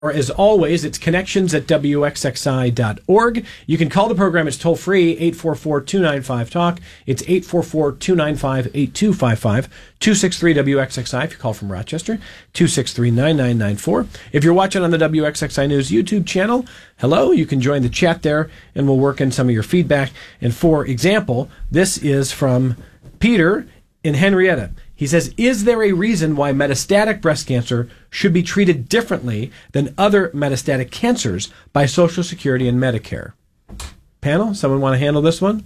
As always, it's connections@wxxi.org. You can call the program. It's toll free, 844-295-TALK. It's 844-295-8255, 263-WXXI if you call from Rochester, 263-9994. If you're watching on the WXXI News YouTube channel, hello, you can join the chat there, and we'll work in some of your feedback. And for example, this is from Peter in Henrietta. He says, is there a reason why metastatic breast cancer should be treated differently than other metastatic cancers by Social Security and Medicare? Panel, someone want to handle this one?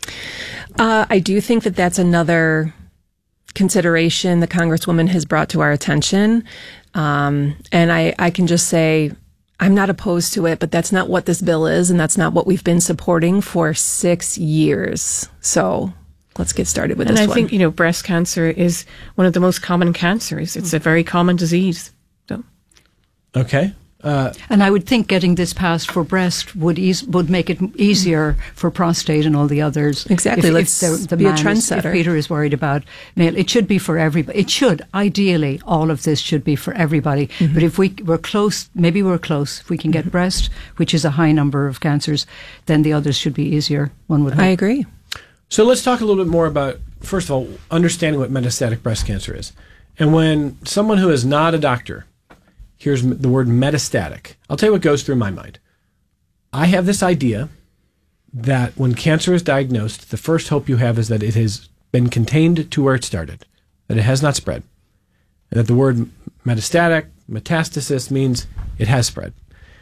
I do think that that's another consideration the Congresswoman has brought to our attention. And I can just say, I'm not opposed to it, but that's not what this bill is, and that's not what we've been supporting for 6 years. So let's get started with this one. And I think, breast cancer is one of the most common cancers. It's a very common disease. So. Okay. And I would think getting this passed for breast would make it easier for prostate and all the others. Exactly. Let's be a trendsetter. If Peter is worried about male, it should be for everybody. It should, ideally, all of this should be for everybody. Mm-hmm. But if we're close, maybe we're close. If we can get breast, which is a high number of cancers, then the others should be easier, one would hope. I agree. So let's talk a little bit more about, first of all, understanding what metastatic breast cancer is. And when someone who is not a doctor hears the word metastatic, I'll tell you what goes through my mind. I have this idea that when cancer is diagnosed, the first hope you have is that it has been contained to where it started, that it has not spread, and that the word metastatic, metastasis, means it has spread.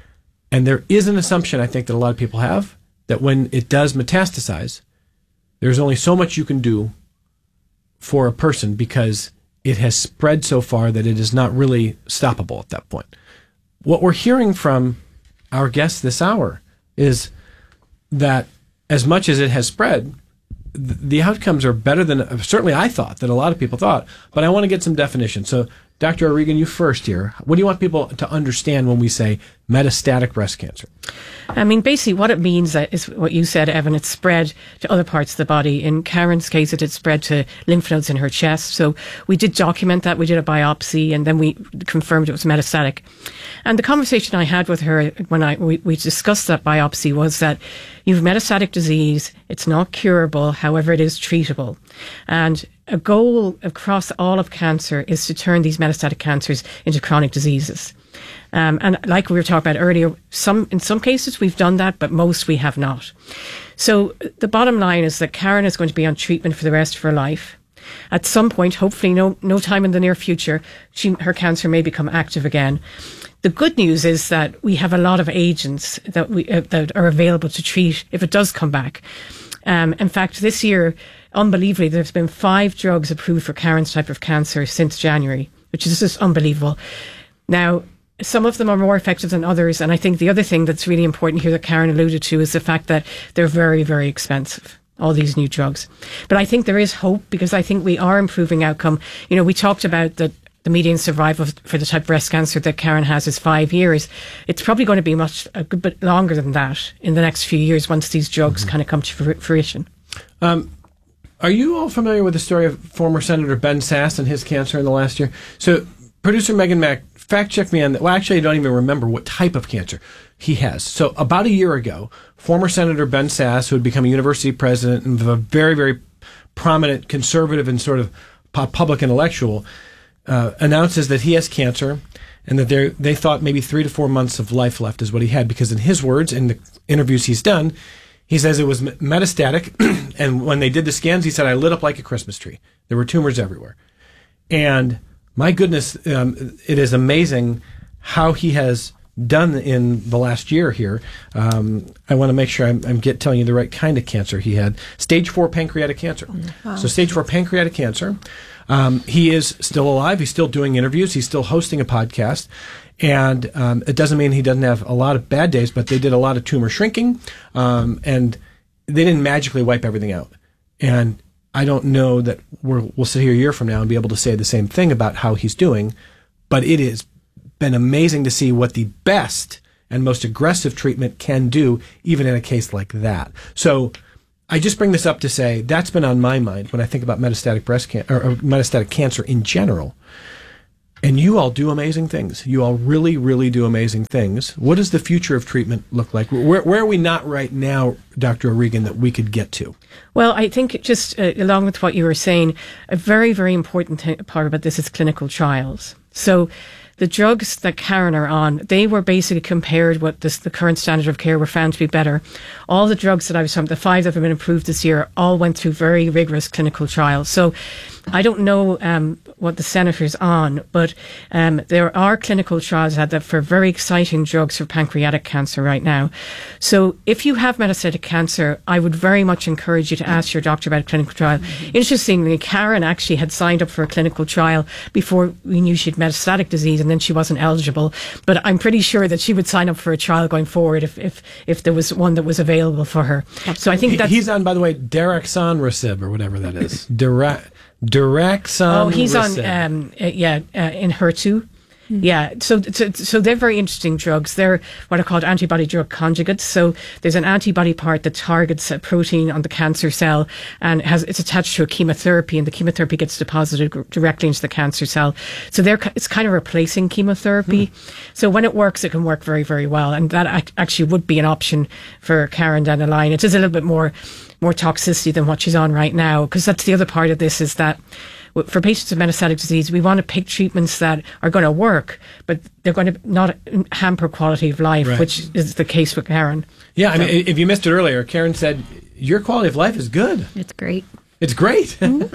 And there is an assumption, I think, that a lot of people have, that when it does metastasize, there's only so much you can do for a person because it has spread so far that it is not really stoppable at that point. What we're hearing from our guest this hour is that as much as it has spread, the outcomes are better than, certainly I thought, than a lot of people thought. But I want to get some definition. So, Dr. O'Regan, you first here. What do you want people to understand when we say metastatic breast cancer? I mean, basically what it means is what you said, Evan. It's spread to other parts of the body. In Karen's case, it had spread to lymph nodes in her chest. So we did document that. We did a biopsy, and then we confirmed it was metastatic. And the conversation I had with her when we discussed that biopsy was that you have metastatic disease. It's not curable. However, it is treatable. And a goal across all of cancer is to turn these metastatic cancers into chronic diseases. And like we were talking about earlier, in some cases we've done that, but most we have not. So the bottom line is that Karen is going to be on treatment for the rest of her life. At some point, hopefully no time in the near future, her cancer may become active again. The good news is that we have a lot of agents that are available to treat if it does come back. In fact, this year, unbelievably, there's been 5 drugs approved for Karen's type of cancer since January, which is just unbelievable. Now, some of them are more effective than others, and I think the other thing that's really important here that Karen alluded to is the fact that they're very, very expensive, all these new drugs. But I think there is hope because I think we are improving outcome. We talked about the median survival for the type of breast cancer that Karen has is 5 years. It's probably going to be a good bit longer than that in the next few years once these drugs kind of come to fruition. Are you all familiar with the story of former Senator Ben Sasse and his cancer in the last year? So producer Megan Mack, fact check me on that. Well, actually, I don't even remember what type of cancer he has. So about a year ago, former Senator Ben Sasse, who had become a university president and a very, very prominent conservative and sort of public intellectual, announces that he has cancer and that they thought maybe 3 to 4 months of life left is what he had, because in his words, in the interviews he's done, he says it was metastatic, and when they did the scans, he said, I lit up like a Christmas tree. There were tumors everywhere. And my goodness, it is amazing how he has done in the last year here. I want to make sure I'm telling you the right kind of cancer he had. Stage 4 pancreatic cancer. Wow. So stage 4 pancreatic cancer. He is still alive. He's still doing interviews. He's still hosting a podcast. And it doesn't mean he doesn't have a lot of bad days, but they did a lot of tumor shrinking, and they didn't magically wipe everything out. And I don't know that we'll sit here a year from now and be able to say the same thing about how he's doing, but it has been amazing to see what the best and most aggressive treatment can do, even in a case like that. So I just bring this up to say that's been on my mind when I think about metastatic breast cancer or metastatic cancer in general. And you all do amazing things. You all really, really do amazing things. What does the future of treatment look like? Where are we not right now, Dr. O'Regan, that we could get to? Well, I think just along with what you were saying, a very, very important part about this is clinical trials. So the drugs that Karen are on, they were basically compared with the current standard of care were found to be better. All the drugs that I was talking, the 5 that have been approved this year, all went through very rigorous clinical trials. So I don't know what the senator's on, but there are clinical trials out there for very exciting drugs for pancreatic cancer right now. So if you have metastatic cancer, I would very much encourage you to ask your doctor about a clinical trial. Interestingly, Karen actually had signed up for a clinical trial before we knew she had metastatic disease, and then she wasn't eligible. But I'm pretty sure that she would sign up for a trial going forward if there was one that was available for her. So I think that's... He's on, by the way, daraxonrasib or whatever that is. Daraxonrasib. Oh, he's on, in HER2. Yeah, so they're very interesting drugs. They're what are called antibody drug conjugates. So there's an antibody part that targets a protein on the cancer cell, and it's attached to a chemotherapy, and the chemotherapy gets deposited directly into the cancer cell. So it's kind of replacing chemotherapy. So when it works, it can work very, very well, and that actually would be an option for Karen down the line. It is a little bit more toxicity than what she's on right now, because that's the other part of this is that for patients with metastatic disease, we want to pick treatments that are going to work, but they're going to not hamper quality of life, right, which is the case with Karen. Yeah, I mean, if you missed it earlier, Karen said, your quality of life is good. It's great. It's great.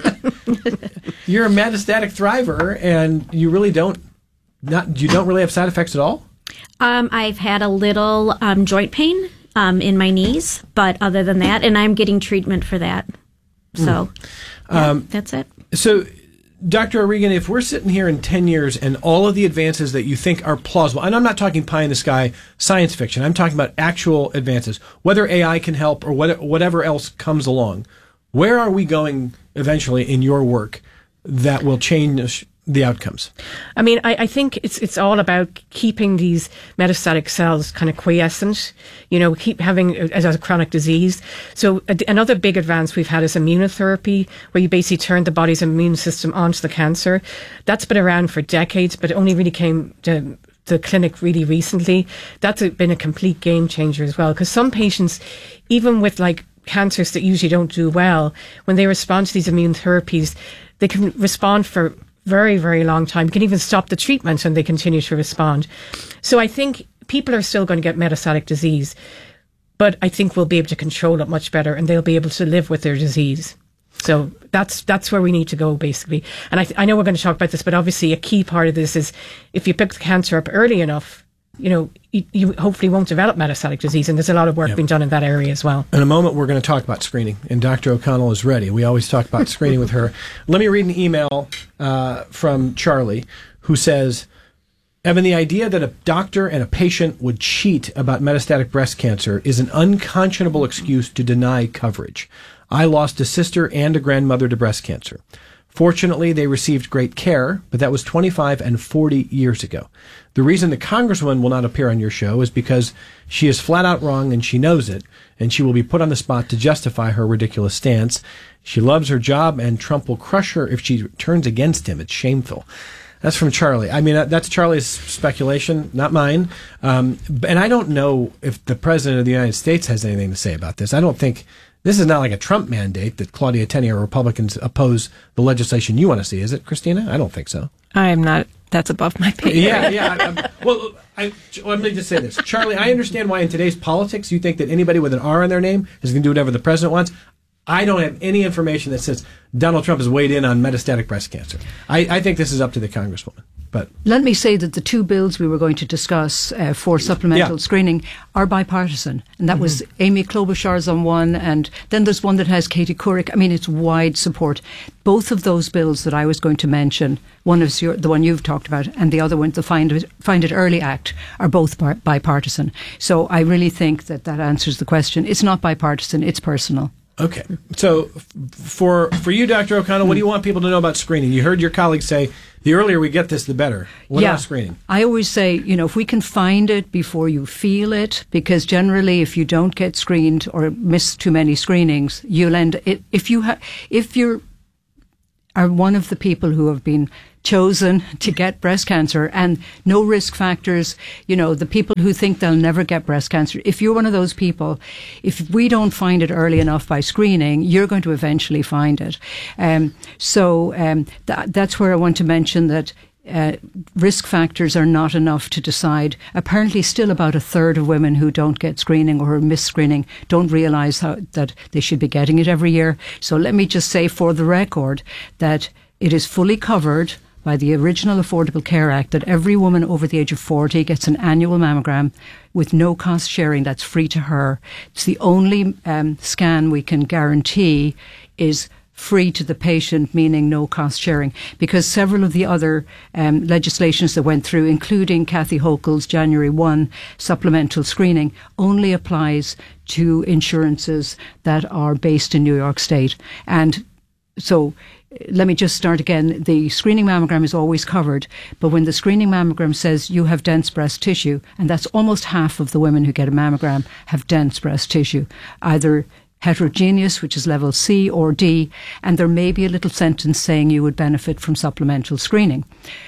You're a metastatic thriver, and you really don't really have side effects at all? I've had a little joint pain in my knees, but other than that, and I'm getting treatment for that. So that's it. So, Dr. O'Regan, if we're sitting here in 10 years and all of the advances that you think are plausible, and I'm not talking pie in the sky science fiction, I'm talking about actual advances, whether AI can help or whatever else comes along, where are we going eventually in your work that will change the outcomes? I mean, I think it's all about keeping these metastatic cells kind of quiescent, keep having as a chronic disease. So another big advance we've had is immunotherapy, where you basically turn the body's immune system onto the cancer. That's been around for decades, but it only really came to the clinic really recently. That's been a complete game changer as well, because some patients, even with cancers that usually don't do well, when they respond to these immune therapies, they can respond for very, very long time. You can even stop the treatment and they continue to respond. So I think people are still going to get metastatic disease, but I think we'll be able to control it much better, and they'll be able to live with their disease. So that's where we need to go, basically. And I know we're going to talk about this, but obviously a key part of this is if you pick the cancer up early enough, you hopefully won't develop metastatic disease, and there's a lot of work being done in that area as well. In a moment, we're going to talk about screening, and Dr. O'Connell is ready. We always talk about screening with her. Let me read an email from Charlie, who says, Evan, the idea that a doctor and a patient would cheat about metastatic breast cancer is an unconscionable excuse to deny coverage. I lost a sister and a grandmother to breast cancer. Fortunately, they received great care, but that was 25 and 40 years ago. The reason the Congresswoman will not appear on your show is because she is flat out wrong and she knows it, and she will be put on the spot to justify her ridiculous stance. She loves her job, and Trump will crush her if she turns against him. It's shameful. That's from Charlie. I mean, that's Charlie's speculation, not mine. And I don't know if the President of the United States has anything to say about this. I don't think... This is not like a Trump mandate that Claudia Tenney or Republicans oppose the legislation you want to see, is it, Christina? I don't think so. I'm not. That's above my pay grade. Yeah. Let me just say this. Charlie, I understand why in today's politics you think that anybody with an R in their name is going to do whatever the president wants. I don't have any information that says Donald Trump has weighed in on metastatic breast cancer. I think this is up to the Congresswoman. But let me say that the two bills we were going to discuss for supplemental screening are bipartisan. And that was Amy Klobuchar's on one, and then there's one that has Katie Couric. I mean, it's wide support. Both of those bills that I was going to mention, one is the one you've talked about, and the other one, the Find It Early Act, are both bipartisan. So I really think that answers the question. It's not bipartisan, it's personal. Okay. So for you, Dr. O'Connell, what do you want people to know about screening? You heard your colleagues say the earlier we get this, the better. What about screening? I always say, if we can find it before you feel it, because generally if you don't get screened or miss too many screenings, you'll end... If you are one of the people who have been chosen to get breast cancer, and no risk factors. You know, the people who think they'll never get breast cancer, if you're one of those people, if we don't find it early enough by screening, you're going to eventually find it. That's where I want to mention that risk factors are not enough to decide. Apparently, still about a third of women who don't get screening or miss screening don't realise that they should be getting it every year. So let me just say for the record that it is fully covered by the original Affordable Care Act, that every woman over the age of 40 gets an annual mammogram with no cost sharing. That's free to her. It's the only scan we can guarantee is free to the patient, meaning no cost sharing, because several of the other legislations that went through, including Kathy Hochul's January 1 supplemental screening, only applies to insurances that are based in New York State. And so let me just start again. The screening mammogram is always covered, but when the screening mammogram says you have dense breast tissue, and that's almost half of the women who get a mammogram have dense breast tissue, either heterogeneous, which is level C or D, and there may be a little sentence saying you would benefit from supplemental screening.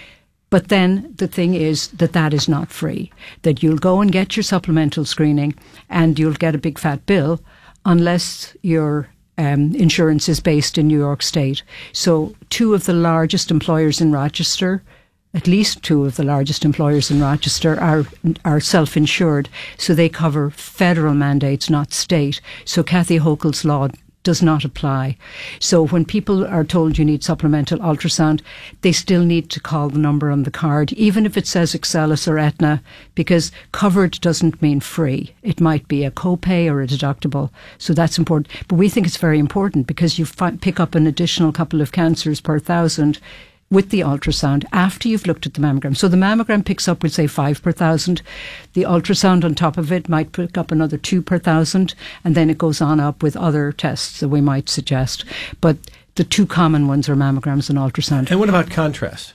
But then the thing is that is not free, that you'll go and get your supplemental screening and you'll get a big fat bill unless your insurance is based in New York State. So two of the largest employers in Rochester, at least two of the largest employers in Rochester are self-insured, so they cover federal mandates, not state. So Kathy Hochul's law does not apply. So when people are told you need supplemental ultrasound, they still need to call the number on the card, even if it says Excellus or Aetna, because covered doesn't mean free. It might be a copay or a deductible. So that's important. But we think it's very important because you pick up an additional couple of cancers per 1,000 with the ultrasound after you've looked at the mammogram. So the mammogram picks up with, say, 5 per 1,000. The ultrasound on top of it might pick up another 2 per 1,000, and then it goes on up with other tests that we might suggest. But the two common ones are mammograms and ultrasound. And what about contrast?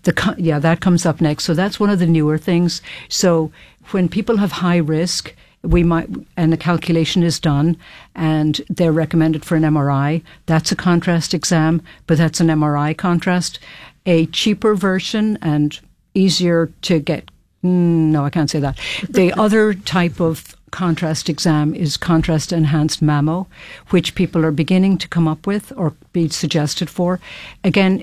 That comes up next. So that's one of the newer things. So when people have high risk, and the calculation is done and they're recommended for an MRI. That's a contrast exam, but that's an MRI contrast. A cheaper version and easier to get, no, I can't say that. The other type of contrast exam is contrast enhanced mammo, which people are beginning to come up with or be suggested for. Again,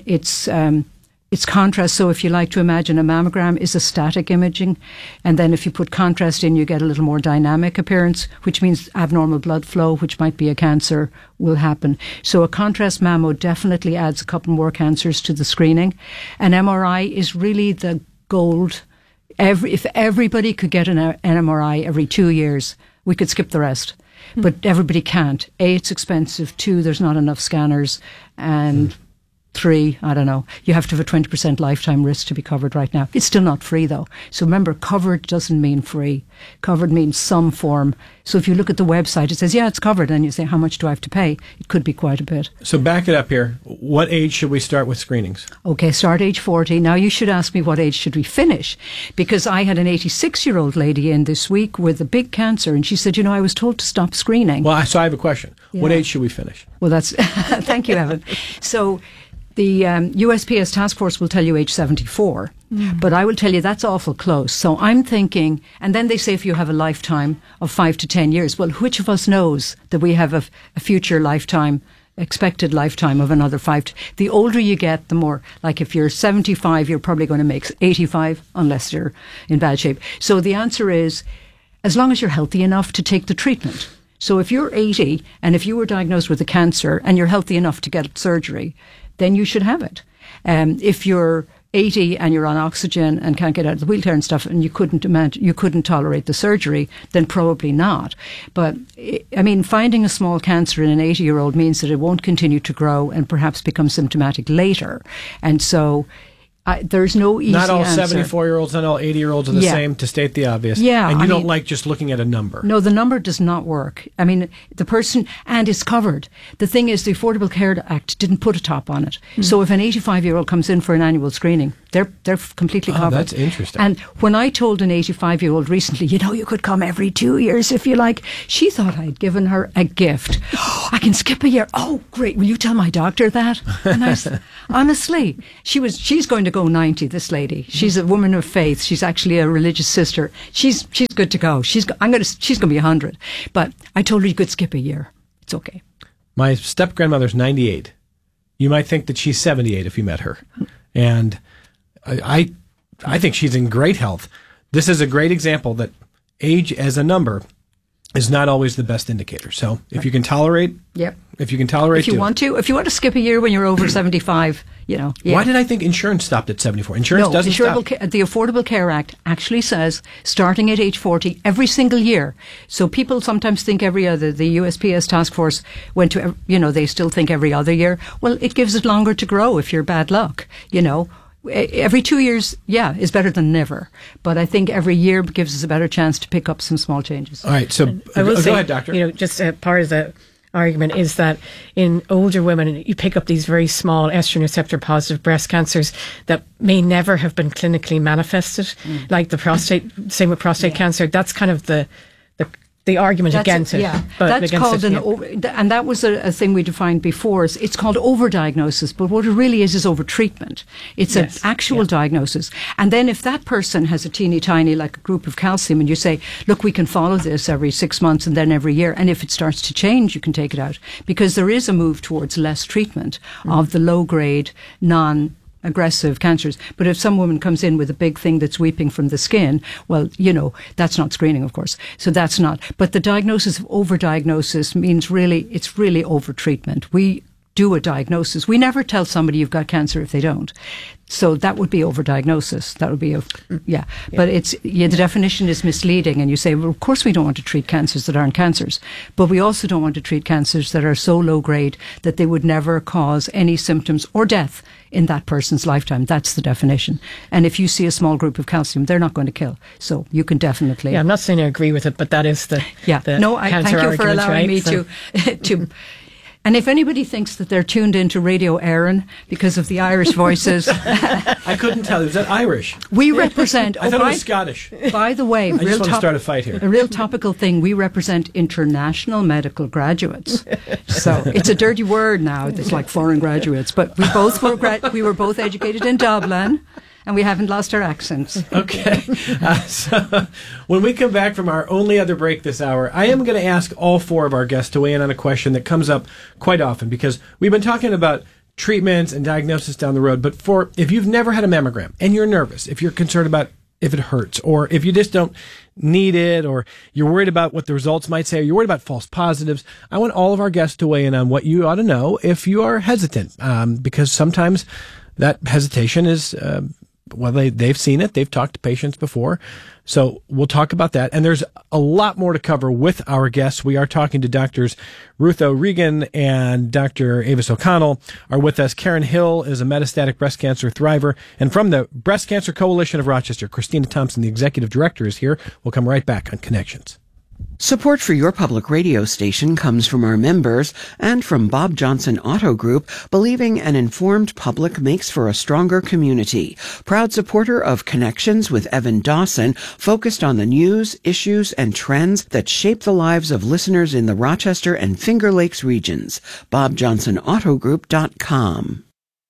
it's contrast. So if you like to imagine, a mammogram is a static imaging, and then if you put contrast in, you get a little more dynamic appearance, which means abnormal blood flow, which might be a cancer, will happen. So a contrast mammo definitely adds a couple more cancers to the screening. An MRI is really the gold. If everybody could get an MRI every 2 years, we could skip the rest. But everybody can't. A, it's expensive. 2, there's not enough scanners. And 3, I don't know, you have to have a 20% lifetime risk to be covered right now. It's still not free though. So remember, covered doesn't mean free. Covered means some form. So if you look at the website, it says, yeah, it's covered. And you say, how much do I have to pay? It could be quite a bit. So back it up here. What age should we start with screenings? Okay, start age 40. Now you should ask me what age should we finish? Because I had an 86-year-old lady in this week with a big cancer. And she said, I was told to stop screening. Well, so I have a question. Yeah. What age should we finish? Well, that's, thank you, Evan. So the USPS task force will tell you age 74, but I will tell you that's awful close. So I'm thinking, and then they say if you have a lifetime of 5 to 10 years, well, which of us knows that we have a future lifetime, expected lifetime of another 5? The older you get, the more, like if you're 75, you're probably going to make 85, unless you're in bad shape. So the answer is, as long as you're healthy enough to take the treatment. So if you're 80 and if you were diagnosed with a cancer and you're healthy enough to get surgery, then you should have it. If you're 80 and you're on oxygen and can't get out of the wheelchair and stuff, and you couldn't tolerate the surgery, then probably not. But I mean, finding a small cancer in an 80-year-old means that it won't continue to grow and perhaps become symptomatic later. And so There's no easy Not all answer. 74-year-olds and all 80-year-olds are the same, to state the obvious. Yeah, And you don't like just looking at a number. No, the number does not work. I mean, the person, and it's covered. The thing is, the Affordable Care Act didn't put a top on it. So if an 85-year-old comes in for an annual screening, they're completely covered. That's interesting. And when I told an 85-year-old recently, you could come every 2 years if you like, she thought I'd given her a gift. I can skip a year. Oh, great. Will you tell my doctor that? And I said, honestly, she's going to go 90, this lady. She's a woman of faith. She's actually a religious sister. She's good to go. She's going to be 100. But I told her you could skip a year. It's okay. My step-grandmother's 98. You might think that she's 78 if you met her. And I think she's in great health. This is a great example that age as a number is not always the best indicator. So if you can tolerate, if you want to skip a year when you're over 75, Why did I think insurance stopped at 74? Insurance doesn't stop. The Affordable Care Act actually says starting at age 40 every single year. So people sometimes think every other. The USPS task force went to, they still think every other year. Well, it gives it longer to grow if you're bad luck, Every 2 years, is better than never. But I think every year gives us a better chance to pick up some small changes. All right. So I will say, go ahead, Doctor. Just part of the argument is that in older women, you pick up these very small estrogen receptor positive breast cancers that may never have been clinically manifested, like the same with prostate cancer. That's kind of the argument against it. Yeah, that's called and that was a thing we defined before. It's called overdiagnosis, but what it really is overtreatment. It's an actual diagnosis. And then if that person has a teeny tiny, like a group of calcium, and you say, look, we can follow this every 6 months and then every year, and if it starts to change, you can take it out. Because there is a move towards less treatment of the low-grade, aggressive cancers. But if some woman comes in with a big thing that's weeping from the skin, well, that's not screening, of course. So that's not. But the diagnosis of overdiagnosis means it's really overtreatment. We do a diagnosis. We never tell somebody you've got cancer if they don't. So that would be overdiagnosis. That would be But the definition is misleading, and you say, well, of course we don't want to treat cancers that aren't cancers, but we also don't want to treat cancers that are so low grade that they would never cause any symptoms or death in that person's lifetime. That's the definition. And if you see a small group of calcium, they're not going to kill. So you can definitely. Yeah, I'm not saying I agree with it, but that is the I thank you for allowing me to. And if anybody thinks that they're tuned into Radio Éireann because of the Irish voices... I couldn't tell. Is that Irish? We represent... I thought it was Scottish. By the way... I just want to start a fight here. A real topical thing, we represent international medical graduates. So it's a dirty word now. It's like foreign graduates. But we were both educated in Dublin. And we haven't lost our accents. Okay. So when we come back from our only other break this hour, I am going to ask all four of our guests to weigh in on a question that comes up quite often, because we've been talking about treatments and diagnosis down the road. But if you've never had a mammogram and you're nervous, if you're concerned about if it hurts, or if you just don't need it, or you're worried about what the results might say, or you're worried about false positives, I want all of our guests to weigh in on what you ought to know if you are hesitant, because sometimes that hesitation is... they've seen it. They've talked to patients before. So we'll talk about that. And there's a lot more to cover with our guests. We are talking to Doctors Ruth O'Regan and Dr. Avis O'Connell are with us. Karen Hill is a metastatic breast cancer thriver. And from the Breast Cancer Coalition of Rochester, Christina Thompson, the executive director, is here. We'll come right back on Connections. Support for your public radio station comes from our members and from Bob Johnson Auto Group, believing an informed public makes for a stronger community. Proud supporter of Connections with Evan Dawson, focused on the news, issues, and trends that shape the lives of listeners in the Rochester and Finger Lakes regions. BobJohnsonAutoGroup.com.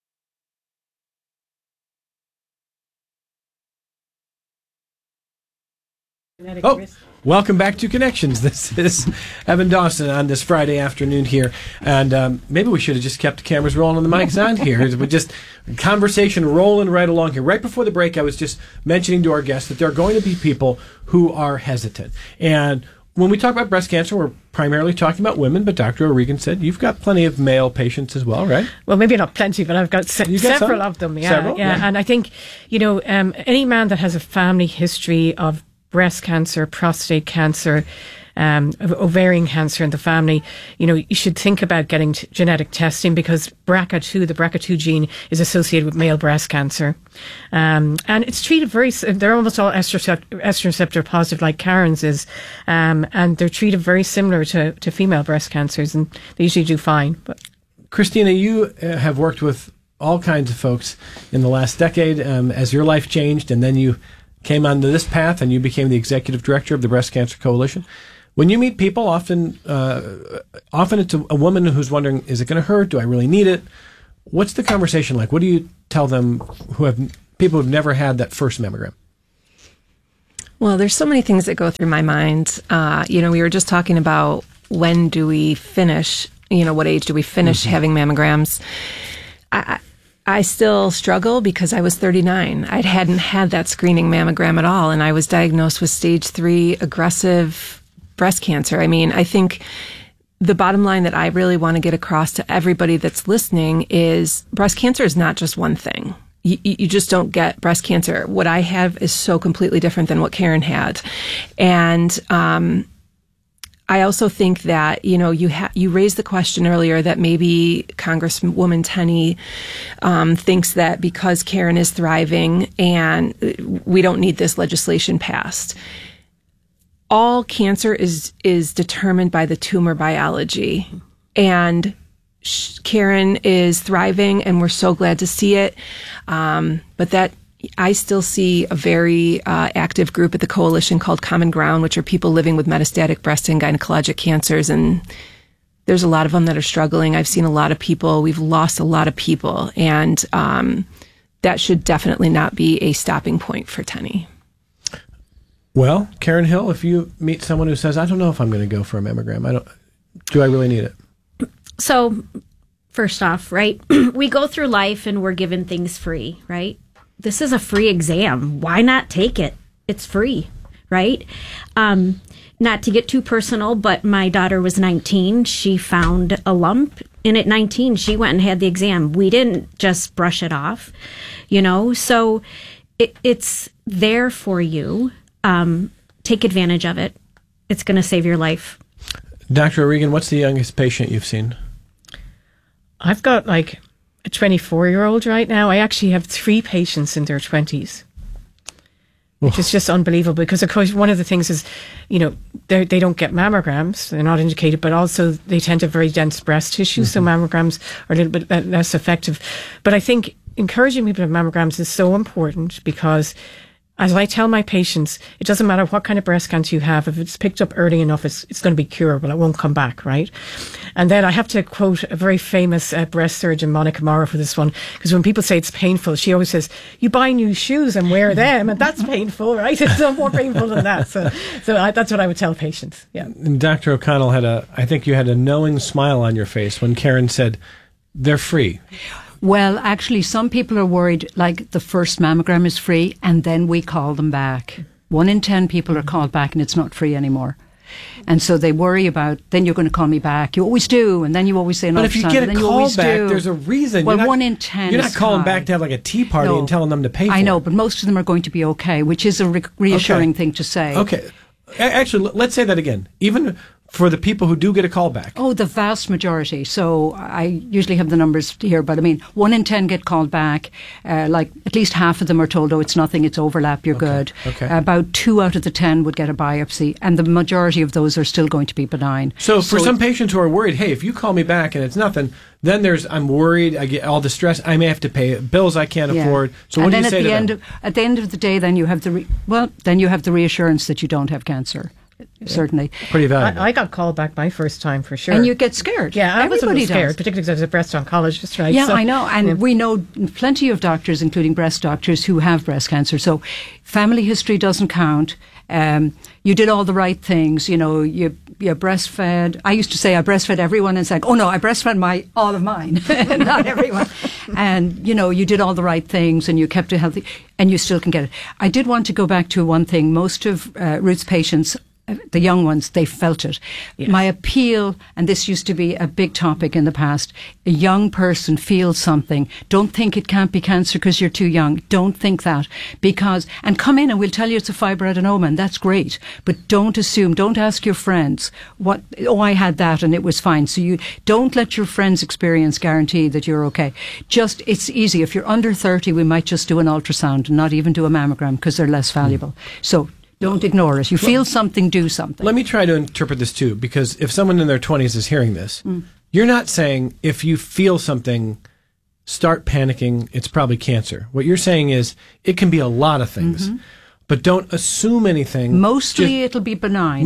Welcome back to Connections. This is Evan Dawson on this Friday afternoon here. And maybe we should have just kept the cameras rolling and the mics on here. We just conversation rolling right along here. Right before the break, I was just mentioning to our guests that there are going to be people who are hesitant. And when we talk about breast cancer, we're primarily talking about women, but Dr. O'Regan said you've got plenty of male patients as well, right? Well, maybe not plenty, but I've got several of them. Yeah, Several? Yeah. And I think, any man that has a family history of breast cancer, prostate cancer, ovarian cancer in the family, you should think about getting genetic testing, because BRCA2, the BRCA2 gene, is associated with male breast cancer. And it's treated they're almost all estrogen receptor positive, like Karen's is. And they're treated very similar to female breast cancers, and they usually do fine. But Christina, you have worked with all kinds of folks in the last decade as your life changed, and then you came onto this path and you became the executive director of the Breast Cancer Coalition. When you meet people, often it's a woman who's wondering, is it going to hurt? Do I really need it? What's the conversation like? What do you tell them people who've never had that first mammogram? Well, there's so many things that go through my mind. We were just talking about when do we finish, what age do we finish having mammograms? I still struggle because I was 39. I hadn't had that screening mammogram at all, and I was diagnosed with stage 3 aggressive breast cancer. I mean, I think the bottom line that I really want to get across to everybody that's listening is breast cancer is not just one thing. You just don't get breast cancer. What I have is so completely different than what Karen had. And I also think that, you raised the question earlier that maybe Congresswoman Tenney thinks that because Karen is thriving and we don't need this legislation passed. All cancer is determined by the tumor biology, and Karen is thriving, and we're so glad to see it. But that I still see a very active group at the coalition called Common Ground, which are people living with metastatic breast and gynecologic cancers, and there's a lot of them that are struggling. I've seen a lot of people. We've lost a lot of people, and that should definitely not be a stopping point for Tenney. Well, Karen Hill, if you meet someone who says, I don't know if I'm going to go for a mammogram, do I really need it? So, first off, right, we go through life and we're given things free, right? This is a free exam. Why not take it? It's free, right? Not to get too personal, but my daughter was 19. She found a lump, and at 19, she went and had the exam. We didn't just brush it off, So it's there for you. Take advantage of it. It's going to save your life. Dr. O'Regan, what's the youngest patient you've seen? I've got a 24-year-old right now. I actually have 3 patients in their 20s, which is just unbelievable, because, of course, one of the things is, they don't get mammograms. They're not indicated, but also they tend to have very dense breast tissue, so mammograms are a little bit less effective. But I think encouraging people to have mammograms is so important, because as I tell my patients, it doesn't matter what kind of breast cancer you have. If it's picked up early enough, it's going to be curable. It won't come back, right? And then I have to quote a very famous breast surgeon, Monica Morrow, for this one, because when people say it's painful, she always says, you buy new shoes and wear them, and that's painful, right? It's no more painful than that. So that's what I would tell patients, yeah. And Dr. O'Connell I think you had a knowing smile on your face when Karen said, they're free. Well, actually, some people are worried, like the first mammogram is free, and then we call them back. 1 in 10 people are called back, and it's not free anymore. And so they worry about, then you're going to call me back. You always do, and then you always say, but if you get a call back, there's a reason. Well, 1 in 10 You're not calling back to have a tea party and telling them to pay for it. I know, but most of them are going to be okay, which is a reassuring thing to say. Okay. Actually, let's say that again. Even for the people who do get a call back? Oh, the vast majority. So I usually have the numbers here, but 1 in 10 get called back. At least half of them are told, oh, it's nothing, it's overlap, you're good. Okay. About 2 out of the 10 would get a biopsy, and the majority of those are still going to be benign. So for some patients who are worried, hey, if you call me back and it's nothing, then I'm worried, I get all the stress, I may have to pay bills I can't afford. So what do you say to them? At the end of the day, then you have the reassurance that you don't have cancer. Certainly. Pretty valuable. I got called back my first time for sure. And you get scared. Yeah, I was a little scared, particularly because I was a breast oncologist, right? Yeah, I know. And we know plenty of doctors, including breast doctors, who have breast cancer. So family history doesn't count. You did all the right things. You breastfed. I used to say I breastfed everyone, and it's like, oh no, I breastfed all of mine, not everyone. And, you did all the right things and you kept it healthy, and you still can get it. I did want to go back to one thing. Most of Ruth's patients the young ones, they felt it. Yes. My appeal, and this used to be a big topic in the past, a young person feels something. Don't think it can't be cancer because you're too young. Don't think that. And come in and we'll tell you it's a fibroadenoma, and that's great. But don't assume, don't ask your friends, I had that and it was fine. So you don't let your friends' experience guarantee that you're okay. It's easy. If you're under 30, we might just do an ultrasound and not even do a mammogram because they're less valuable. So don't ignore it. You feel something, do something. Let me try to interpret this too, because if someone in their 20s is hearing this, you're not saying if you feel something, start panicking, it's probably cancer. What you're saying is it can be a lot of things, but don't assume anything. Mostly it'll be benign.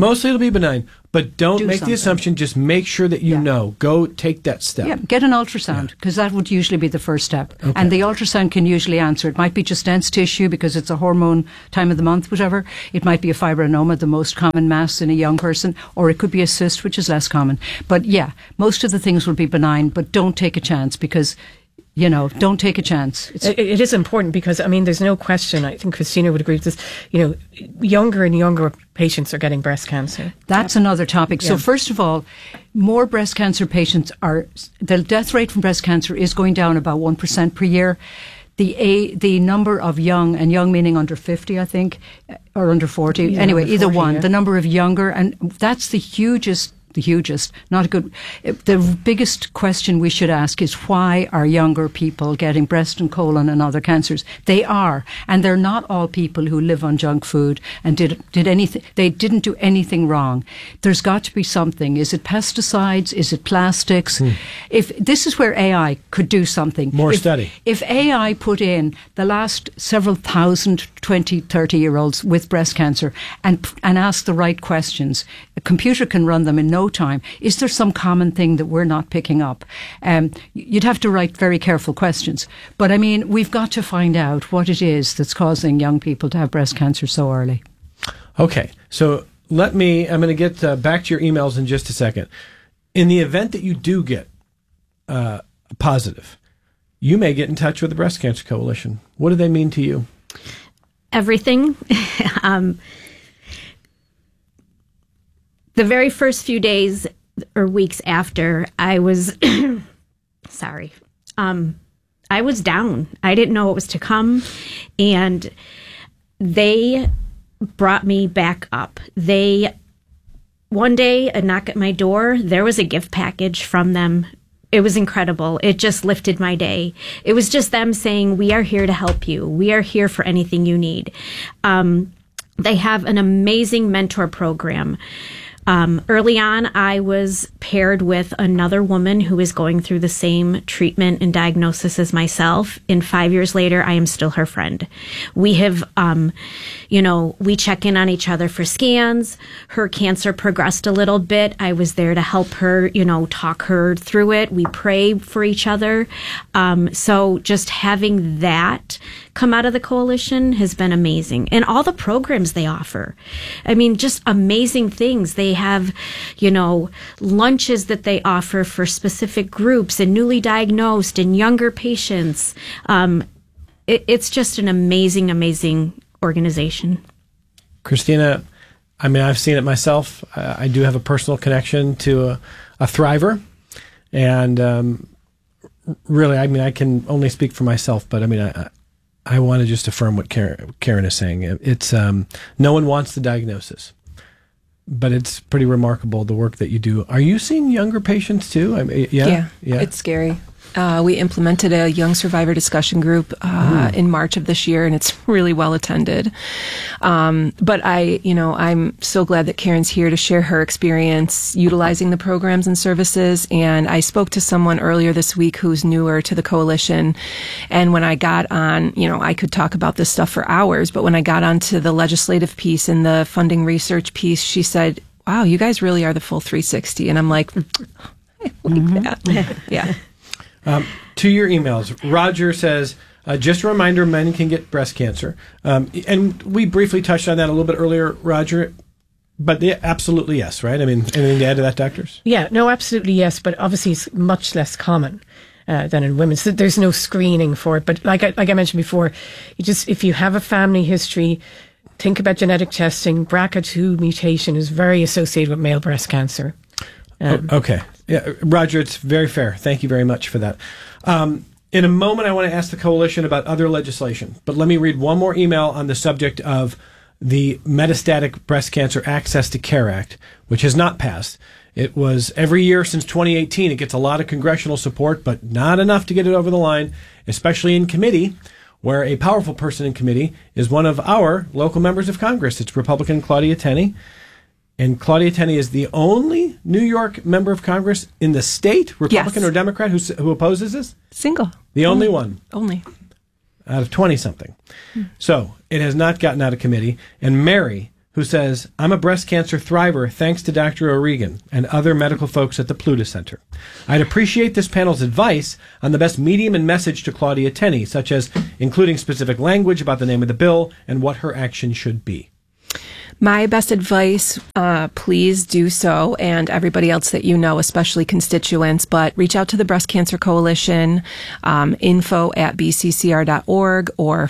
But don't make the assumption. Just make sure that you know. Go take that step. Yeah, get an ultrasound, because that would usually be the first step. Okay. And the ultrasound can usually answer. It might be just dense tissue because it's a hormone time of the month, whatever. It might be a fibroadenoma, the most common mass in a young person, or it could be a cyst, which is less common. But yeah, most of the things will be benign, but don't take a chance because... don't take a chance. It is important because, there's no question, I think Christina would agree with this, younger and younger patients are getting breast cancer. That's another topic. Yeah. So first of all, more breast cancer patients the death rate from breast cancer is going down about 1% per year. The number of young meaning under 50, I think, or under 40. Yeah, anyway, either 40, one. Yeah. The number of younger, and that's the hugest, not a good. The biggest question we should ask is why are younger people getting breast and colon and other cancers? They are, and they're not all people who live on junk food and did anything. They didn't do anything wrong. There's got to be something. Is it pesticides? Is it plastics? If this is where AI could do something. Study. If AI put in the last several thousand 20, 30-year-olds with breast cancer and ask the right questions, a computer can run them in no time. Is there some common thing that we're not picking up? You'd have to write very careful questions. But we've got to find out what it is that's causing young people to have breast cancer so early. Okay. So I'm going to get back to your emails in just a second. In the event that you do get positive, you may get in touch with the Breast Cancer Coalition. What do they mean to you? Everything. The very first few days or weeks after, I was, I was down. I didn't know what was to come. And they brought me back up. One day, a knock at my door, there was a gift package from them. It was incredible. It just lifted my day. It was just them saying, we are here to help you. We are here for anything you need. They have an amazing mentor program. Early on, I was paired with another woman who is going through the same treatment and diagnosis as myself. And 5 years later, I am still her friend. We have, we check in on each other for scans. Her cancer progressed a little bit. I was there to help her, talk her through it. We pray for each other. So just having that come out of the coalition has been amazing. And all the programs they offer. Just amazing things. They have, lunches that they offer for specific groups and newly diagnosed and younger patients. It's just an amazing, amazing organization. Christina, I've seen it myself. I do have a personal connection to a thriver. And really, I can only speak for myself, but I want to just affirm what Karen is saying. It's no one wants the diagnosis, but it's pretty remarkable the work that you do. Are you seeing younger patients too? Yeah, it's scary. We implemented a young survivor discussion group in March of this year, and it's really well attended. But I'm so glad that Karen's here to share her experience utilizing the programs and services. And I spoke to someone earlier this week who's newer to the coalition. And when I got on, I could talk about this stuff for hours, but when I got onto the legislative piece and the funding research piece, she said, wow, you guys really are the full 360. And I'm like that. Yeah. To your emails, Roger says, just a reminder, men can get breast cancer. And we briefly touched on that a little bit earlier, Roger, but absolutely yes, right? Anything to add to that, doctors? Yeah, no, absolutely yes, but obviously it's much less common than in women. So there's no screening for it. But like I mentioned before, if you have a family history, think about genetic testing. BRCA2 mutation is very associated with male breast cancer. Okay. Yeah, Roger, it's very fair. Thank you very much for that. In a moment, I want to ask the coalition about other legislation, but let me read one more email on the subject of the Metastatic Breast Cancer Access to Care Act, which has not passed. It was every year since 2018. It gets a lot of congressional support, but not enough to get it over the line, especially in committee, where a powerful person in committee is one of our local members of Congress. It's Republican Claudia Tenney. And Claudia Tenney is the only New York member of Congress in the state, Republican or Democrat, who opposes this? Single. The only one. Only. Out of 20-something. So it has not gotten out of committee. And Mary, who says, I'm a breast cancer thriver thanks to Dr. O'Regan and other medical folks at the Pluta Center. I'd appreciate this panel's advice on the best medium and message to Claudia Tenney, such as including specific language about the name of the bill and what her action should be. My best advice, please do so, and everybody else that you know, especially constituents, but reach out to the Breast Cancer Coalition, info@bccr.org or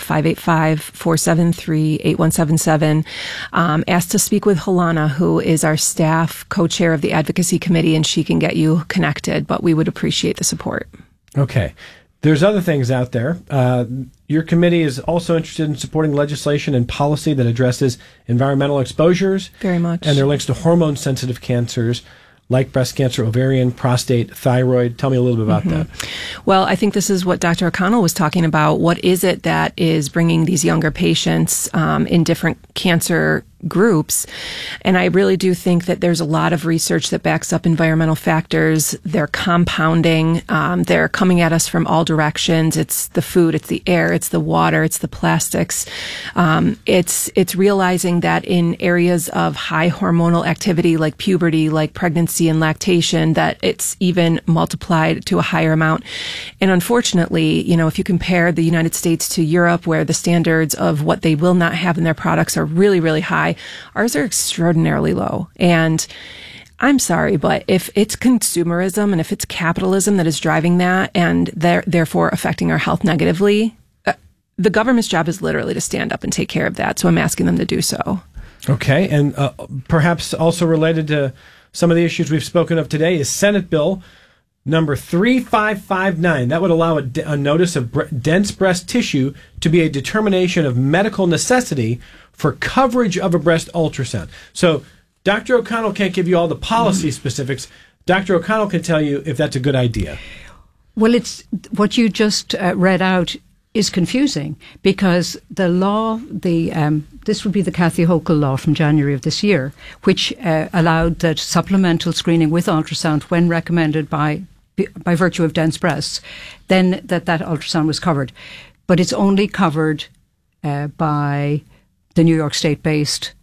585-473-8177. Ask to speak with Helana, who is our staff co-chair of the Advocacy Committee, and she can get you connected, but we would appreciate the support. Okay. There's other things out there. Your committee is also interested in supporting legislation and policy that addresses environmental exposures. Very much. And their links to hormone-sensitive cancers like breast cancer, ovarian, prostate, thyroid. Tell me a little bit about that. Well, I think this is what Dr. O'Connell was talking about. What is it that is bringing these younger patients in different cancer groups? And I really do think that there's a lot of research that backs up environmental factors. They're compounding. They're coming at us from all directions. It's the food, it's the air, it's the water, it's the plastics. It's realizing that in areas of high hormonal activity like puberty, like pregnancy and lactation, that it's even multiplied to a higher amount. And unfortunately, you know, if you compare the United States to Europe, where the standards of what they will not have in their products are really, really high, ours are extraordinarily low. And I'm sorry, but if it's consumerism and if it's capitalism that is driving that and therefore affecting our health negatively, the government's job is literally to stand up and take care of that. So I'm asking them to do so. Okay. And perhaps also related to some of the issues we've spoken of today is Senate Bill number 3559. That would allow a notice of dense breast tissue to be a determination of medical necessity for coverage of a breast ultrasound. So Dr. O'Connell can't give you all the policy specifics. Dr. O'Connell can tell you if that's a good idea. Well, it's what you just read out is confusing because the law, this would be the Kathy Hochul law from January of this year, which allowed that supplemental screening with ultrasound when recommended by virtue of dense breasts, then that ultrasound was covered. But it's only covered by the New York State-based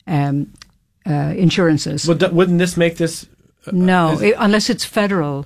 insurances. Well, wouldn't this make this... No, unless it's federal.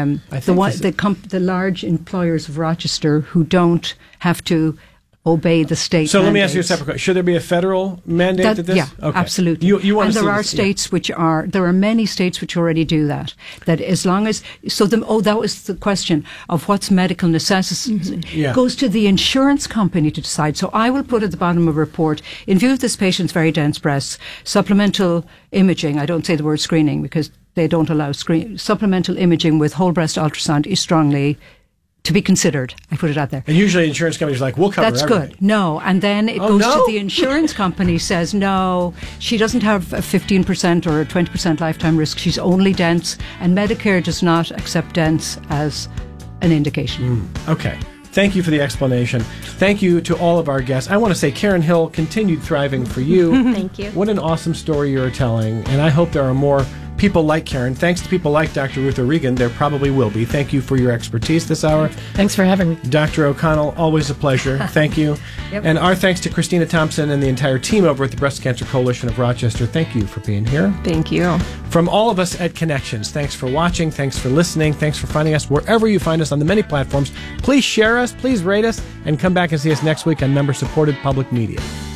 The large employers of Rochester who don't have to obey the state So mandates. let me ask you a separate question. Should there be a federal mandate to this? Yeah, okay. absolutely. You want and to there see are this, states there are many states which already do that. That as long as, that was the question of what's medical necessity. Mm-hmm. Yeah. Goes to the insurance company to decide. So I will put at the bottom of a report, in view of this patient's very dense breasts, supplemental imaging, I don't say the word screening because they don't allow supplemental imaging with whole breast ultrasound is strongly to be considered. I put it out there. And usually insurance companies are like, we'll cover That's everything. good. No. And then it goes to the insurance company, says, no, she doesn't have a 15% or a 20% lifetime risk. She's only dense. And Medicare does not accept dense as an indication. Okay. Thank you for the explanation. Thank you to all of our guests. I want to say, Karen Hill, continued thriving for you. Thank you. What an awesome story you're telling. And I hope there are more people like Karen. Thanks to people like Dr. Ruth O'Regan, there probably will be. Thank you for your expertise this hour. Thanks for having me. Dr. O'Connell, always a pleasure. Thank you. Yep. And our thanks to Christina Thompson and the entire team over at the Breast Cancer Coalition of Rochester. Thank you for being here. Thank you. From all of us at Connections, thanks for watching, thanks for listening, thanks for finding us wherever you find us on the many platforms. Please share us, please rate us, and come back and see us next week on member-supported public media.